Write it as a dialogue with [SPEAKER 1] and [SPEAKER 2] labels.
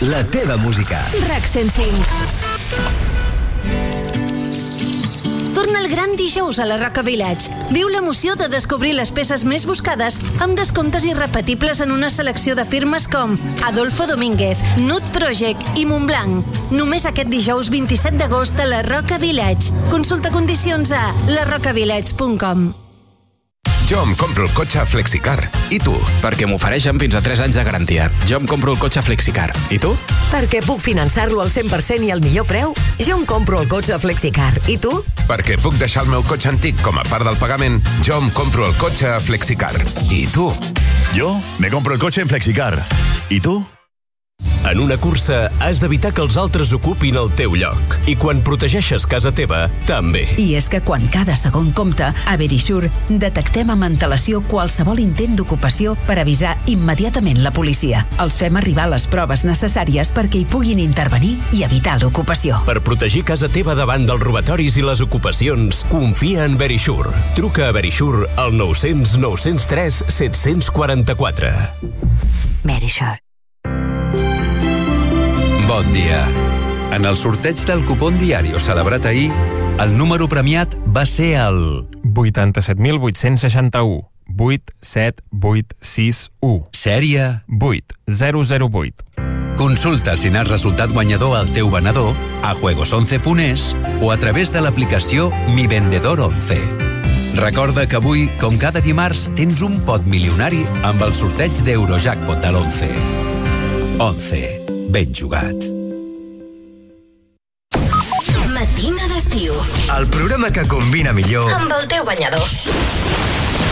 [SPEAKER 1] la teva música.
[SPEAKER 2] RAC 105. Torna el gran dijous a la Roca Village. Viu l'emoció de descobrir les peces més buscades amb descomptes irrepetibles en una selecció de firmes com Adolfo Domínguez, Nude Project i Montblanc. Només aquest dijous 27 d'agost a la Roca Village. Consulta condicions a larrocavillage.com.
[SPEAKER 3] Jo em compro el cotxe Flexicar. I tu?
[SPEAKER 4] Perquè m'ofereixen fins a 3 anys de garantia. Jo em compro el cotxe Flexicar. I tu?
[SPEAKER 5] Perquè puc finançar-lo al 100% i al millor preu. Jo em compro el cotxe Flexicar. I tu?
[SPEAKER 3] Perquè puc deixar el meu cotxe antic com a part del pagament. Jo em compro el cotxe Flexicar. I tu?
[SPEAKER 1] Jo me compro el cotxe en Flexicar. I tu?
[SPEAKER 6] En una cursa has d'evitar que els altres ocupin el teu lloc. I quan protegeixes casa teva, també.
[SPEAKER 7] I és que quan cada segon compta, a Verisure detectem amb antelació qualsevol intent d'ocupació per avisar immediatament la policia. Els fem arribar les proves necessàries perquè hi puguin intervenir i evitar l'ocupació.
[SPEAKER 6] Per protegir casa teva davant dels robatoris i les ocupacions, confia en Verisure. Truca a Verisure al 900 903 744.
[SPEAKER 7] Verisure.
[SPEAKER 8] Bon dia. En el sorteig del cupón Diario celebrat ahir, el número premiat va ser el
[SPEAKER 9] 87.861 87861.
[SPEAKER 8] Sèrie
[SPEAKER 9] 8008.
[SPEAKER 8] Consulta si n'has resultat guanyador al teu venedor a juegos11.es o a través de l'aplicació Mi Vendedor 11. Recorda que avui, com cada dimarts, tens un pot milionari amb el sorteig d'Eurojackpot de l'11. 11. Ben jugat.
[SPEAKER 2] Matina d'estiu.
[SPEAKER 1] El programa que combina millor
[SPEAKER 2] amb el teu banyador.